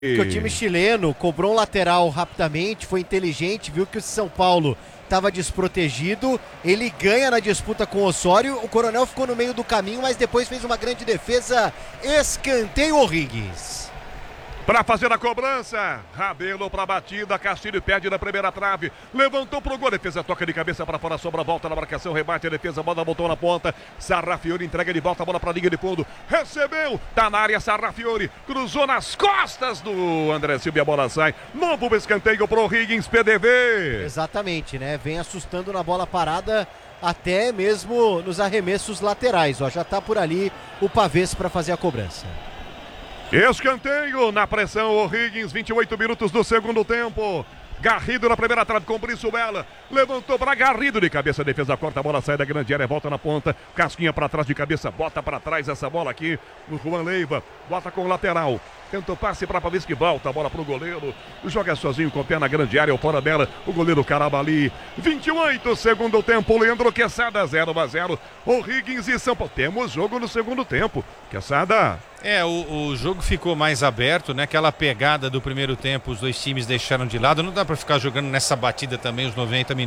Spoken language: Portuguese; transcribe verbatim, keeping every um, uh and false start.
Que o time chileno cobrou um lateral rapidamente, foi inteligente, viu que o São Paulo estava desprotegido, ele ganha na disputa com o Osório, o Coronel ficou no meio do caminho, mas depois fez uma grande defesa, escanteio O'Higgins. Para fazer a cobrança, Rabelo para a batida, Castilho perde na primeira trave, levantou pro gol, defesa toca de cabeça para fora, sobra, volta na marcação, rebate a defesa, bola botou na ponta, Sarrafiori entrega de volta a bola para a linha de fundo, recebeu, tá na área Sarrafiori, cruzou nas costas do André Silva e a bola sai, novo escanteio pro O'Higgins, P D V. Exatamente, né, vem assustando na bola parada, até mesmo nos arremessos laterais, ó, já tá por ali o Pavês para fazer a cobrança. Escanteio na pressão, O'Higgins, vinte e oito minutos do segundo tempo. Garrido na primeira trave com Brizuela, levantou para Garrido de cabeça, defesa corta, a bola sai da grande área, volta na ponta, Casquinha para trás de cabeça, bota para trás essa bola aqui, o Juan Leiva, bota com o lateral, tenta o passe para Pavês que volta, a bola pro goleiro, joga sozinho com o pé na grande área, ou fora dela, o goleiro Carabali, vinte e oito, segundo tempo, Leandro Quesada, zero a zero, O'Higgins e São Paulo, temos jogo no segundo tempo, Quesada. É, o, o jogo ficou mais aberto, né? Aquela pegada do primeiro tempo, os dois times deixaram de lado, não dá pra ficar jogando nessa batida também os noventa minutos.